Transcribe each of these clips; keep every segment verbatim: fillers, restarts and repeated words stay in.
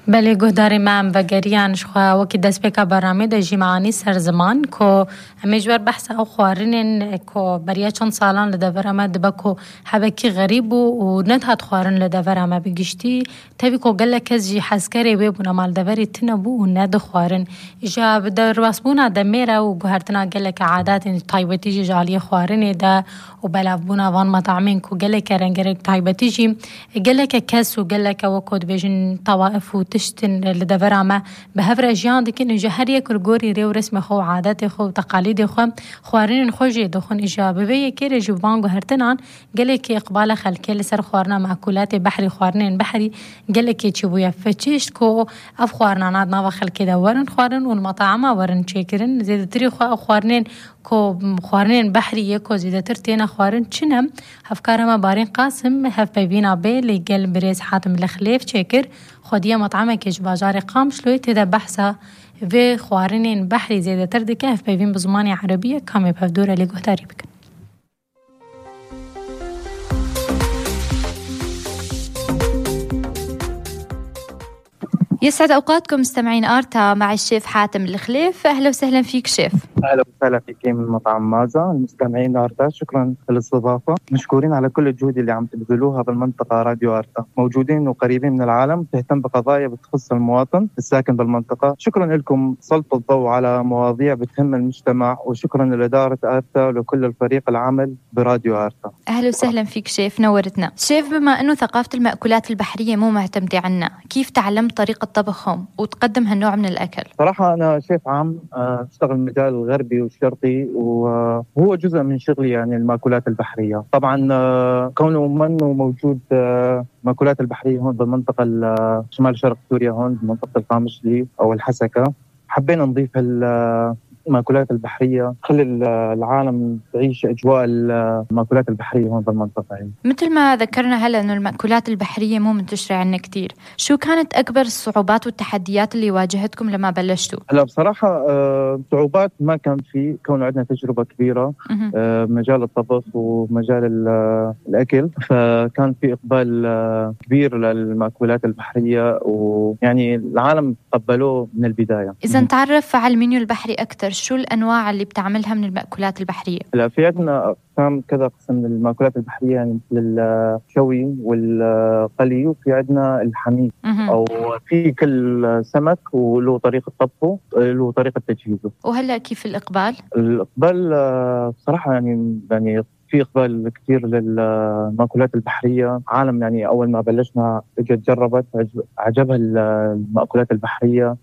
بله گهداری من و گریانش خواه وکی دست بکا برامه ده جیمانی سر زمان که همیجور بحث او خوارنین که بریا چند سالان لدور اما دبا که حبکی غریب و ندهد خوارن لدور اما بگشتی تاوی که گله کس جی حسکری ببونه مال دوری تنبو و ند خوارن ایجا بدر واسبونا ده میره و گهرتنا گله که عادات تایبتی جی جالی خوارنه ده و بلافبونا وان مطعمین که گله که رنگرک تایبتی جی گله که کس و گله که وکود بیجن طوائف و تشتن لدور اما به هفر اجیان دکن ایجا هر یک رگوری ریو رسم خو عادت خو تقالید خو خوارن خوشی دخون ایجا ببی یکی رجو بانگو هرتنان گله که اقبال خلکی لسر خوارنا معکولات بحری خوارنین بحری گله که چی بویا فتشت کو اف خوارنانات ناوا خلکی دا ورن خوارن و المطاعمه ورن چیکرن زیدتری خو خوارنین کو خوارنین بحری یکو زیدتر تینا خوارن چنم هفکار ما بارین قاسم هف ببینا بی لگل بریز حاتم الخلیف چیکر خودیه مطعمه که جباجار قامش لوی تدا بحثا و خوارنین بحری زیدتر دکه هف ببین بزمانی عربیه کامی بفدوره لگوه تاری بکن. يسعد أوقاتكم مستمعين آرتا مع الشيف حاتم الخليف. أهلا وسهلا فيك شيف. أهلا وسهلا فيك من مطعم مازا. المستمعين آرتا شكرا للاستضافة، مشكورين على كل الجهود اللي عم تبذلوها بالمنطقة. راديو آرتا موجودين وقريبين من العالم، تهتم بقضايا بتخص المواطن الساكن بالمنطقة. شكرا لكم سلطوا الضوء على مواضيع بتهم المجتمع، وشكرا لإدارة آرتا ولكل الفريق العمل براديو آرتا. أهلا وسهلا فيك شيف، نورتنا. شيف، بما أنه ثقافة المأكولات البحرية مو معتمدة عنا، كيف تعلمت طريقة طبخهم وتقدم هالنوع من الأكل؟ صراحة أنا شيف عام، أشتغل مجال الغربي والشرقي، وهو جزء من شغلي يعني المأكولات البحرية. طبعا كونه منه موجود مأكولات البحرية هون بالمنطقة شمال شرق سوريا، هون بمنطقة القامشلي أو الحسكة، حبينا نضيف المأكولات البحرية، خلي العالم تعيش أجواء المأكولات البحرية هون بالمنطقة. يعني. مثل ما ذكرنا هلا إنه المأكولات البحرية مو منتشرة عنا كتير، شو كانت أكبر الصعوبات والتحديات اللي واجهتكم لما بلشتوا؟ هلا بصراحة آه، صعوبات ما كان في، كون عندنا تجربة كبيرة آه، مجال الطبخ ومجال الأكل، فكان في إقبال آه، كبير للمأكولات البحرية، ويعني العالم تقبلوه من البداية. إذا نتعرف على المنيو البحري أكتر، شو الأنواع اللي بتعملها من المأكولات البحرية؟ هلا في عندنا أقسام كذا قسم من المأكولات البحرية، يعني مثل الشوي والقلي، وفي عندنا الحميد، أو في كل سمك وله طريقة طبخه، له طريقة تجهيزه. وهلا كيف الإقبال؟ الإقبال بصراحة يعني يعني في إقبال كثير للمأكولات البحرية. عالم يعني أول ما بلشنا اجت جربت، عجبها المأكولات البحرية،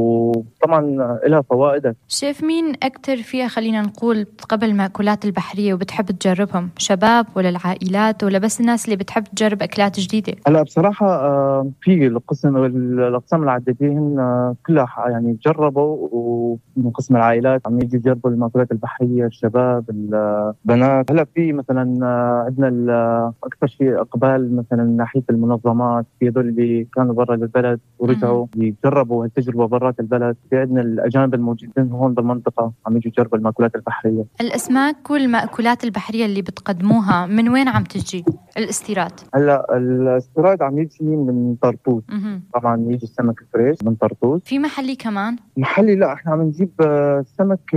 وطبعا لها فوائد. شيف، مين أكتر فيها خلينا نقول بتقبل المأكولات البحرية وبتحب تجربهم؟ شباب ولا العائلات ولا بس الناس اللي بتحب تجرب أكلات جديدة؟ هلا بصراحة في القسم الأقسام العددين كلها يعني جربوا، ومن قسم العائلات عم يجي يجربوا المأكولات البحرية، الشباب، البنات. هلا في مثلا عندنا أكثر شيء إقبال مثلا من ناحية المنظمات، في هذول اللي كانوا برا البلد ورجعوا يجربوا هالتجربة برات البلد. في عندنا الأجانب الموجودين هون بالمنطقة عم يجوا يجربوا المأكولات البحرية. الأسماك والمأكولات البحرية اللي بتقدموها من وين عم تجي؟ الاستيراد؟ هلا الاستيراد عم يجي من طرطوس. طبعا يجي السمك فريش من طرطوس. في محلي كمان؟ محلي لا، احنا عم نجيب سمك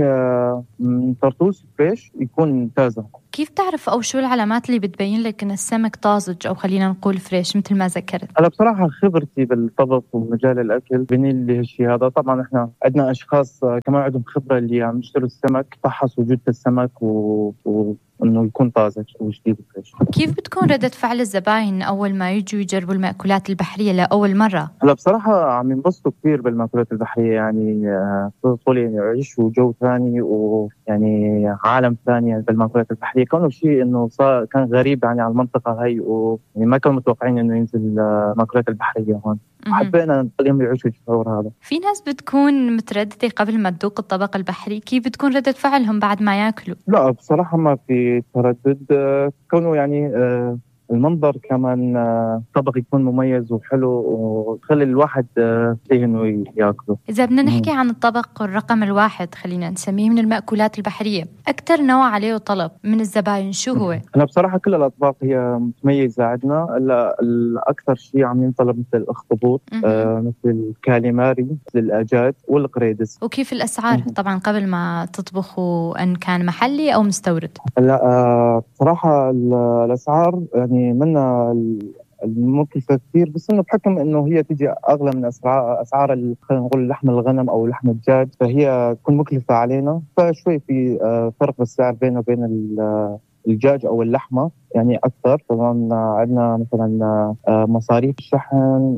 من طرطوس فريش يكون تازة. كيف تعرف أو شو العلامات اللي بتبين لك إن السمك طازج أو خلينا نقول فريش مثل ما ذكرت؟ أنا بصراحة خبرتي بالطبخ ومجال الأكل بنيل لي هالشيء هذا. طبعا إحنا عندنا أشخاص كمان عندهم خبرة اللي عم يشتروا السمك، فحص وجود السمك و... و... إنه يكون طازج وجديد وفريش. كيف بتكون ردة فعل الزباين أول ما يجوا يجربوا المأكولات البحرية لأول مرة؟ هلا بصراحة عم ينبسطوا كثير بالمأكولات البحرية، يعني تدخل يعني يعيشوا جو ثاني ويعني عالم ثاني بالمأكولات البحرية، كونه شيء إنه صار كان غريب يعني على المنطقة هاي، ويعني ما كانوا متوقعين إنه ينزل المأكولات البحرية هون. حبينا نخليهم يعيشوا الشعور هذا. في ناس بتكون مترددة قبل ما تذوق الطبق البحري، كيف بتكون ردة فعلهم بعد ما ياكلوا؟ لا بصراحة ما في تردد، كونه يعني المنظر كمان طبق يكون مميز وحلو وخلي الواحد فيه إنه يأكله. إذا بدنا نحكي عن الطبق الرقم الواحد خلينا نسميه من المأكولات البحرية، أكثر نوع عليه طلب من الزباين شو هو؟ أنا بصراحة كل الأطباق هي متميزة عندنا، إلا الأكثر شيء عم ينطلب مثل الأخطبوط، آه مثل الكاليماري، مثل الأجاج والقريدس. وكيف الأسعار؟ مم. طبعا قبل ما تطبخوا أن كان محلي أو مستورد؟ لا آه بصراحة الأسعار يعني منا المكلفة كثير، بس إنه بحكم إنه هي تيجي أغلى من أسعار أسعار خلينا نقول لحم الغنم أو لحم الدجاج، فهي تكون مكلفة علينا، فشوي في فرق بالسعر بينه وبين الدجاج أو اللحمة يعني أكثر. طبعا عندنا مثلا مصاريف الشحن،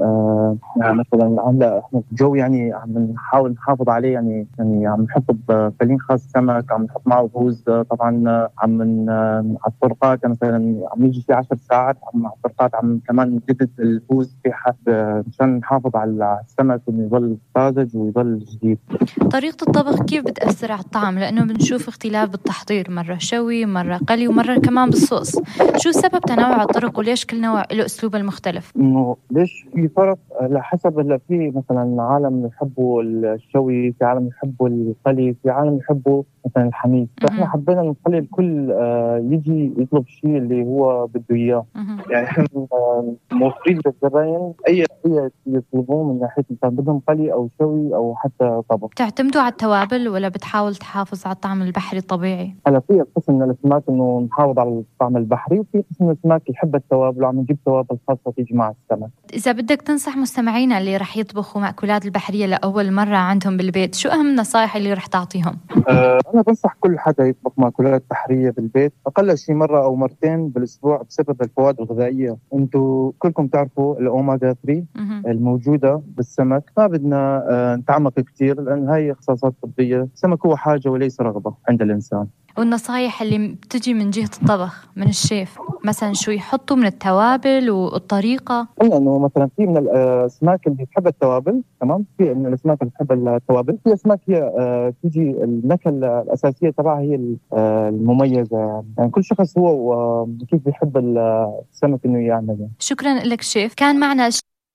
مثلا هلا احنا الجو يعني عم نحاول نحافظ عليه، يعني يعني عم نحط بفلين خاص سمك، عم نحط معه بوز، طبعا عم على الطرقات مثلا عم يجي في عشر ساعات عم على الطرقات عم كمان نجدد البوز في حد مشان نحافظ على السمك انه يضل طازج ويضل جديد. طريقة الطبخ كيف بتأثر على الطعم؟ لأنه بنشوف اختلاف بالتحضير، مرة شوي مرة قلي ومرة كمان بالصوص. شو سبب تنوع الطرق وليش كل نوع له أسلوبه المختلف؟ إنه ليش في فرق لحسب هلا في مثلا عالم يحبوا الشوي، في عالم يحبوا القلي، في عالم يحبوا مثلا الحميد، فإحنا حبينا نخلي الكل يجي يطلب الشيء اللي هو بده إياه. يعني إحنا موفرين للزباين أي أي يطلبوه من ناحية مثلا بدهم قلي أو شوي أو حتى طبخ. تعتمدوا على التوابل ولا بتحاول تحافظ على الطعم البحري الطبيعي؟ هلا في قسم من الأسماك إنه نحافظ على الطعم البحري، وفي قسم من الأسماك يحب التوابل وعم نجيب توابل خاصة تيجي مع السمك. إذا بدك تنصح مستمعينا اللي رح يطبخوا مأكولات البحرية لأول مرة عندهم بالبيت، شو أهم النصائح اللي رح تعطيهم؟ أه أنا بنصح كل حدا يطبخ مأكولات بحرية بالبيت أقل شيء مرة أو مرتين بالأسبوع بسبب الفوائد الغذائية. أنتوا كلكم تعرفوا الأوميجا ثلاثة الموجودة بالسمك، ما بدنا أه نتعمق كتير لأن هاي اختصاصات طبية. السمك هو حاجة وليس رغبة عند الإنسان. والنصايح اللي بتجي من جهة الطبخ من الشيف مثلا شو يحطوا من التوابل والطريقة؟ قلنا إنه مثلا في من الأسماك اللي بتحب التوابل، تمام، في من الأسماك اللي بتحب التوابل، في أسماك هي آه تيجي النكهة الأساسية تبعها هي المميزة. يعني كل شخص هو كيف بيحب السمك إنه يعمله. شكرا لك شيف. كان معنا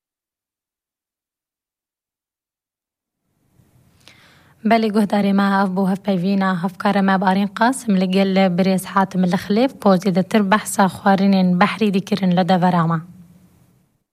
بلي جهداري ما أفبو هف بيفينا هف كارما بارين قاسم لقل بريس حاتم الخليف كوز إذا تربح ساخوارين بحري ذكرن لدى فراما.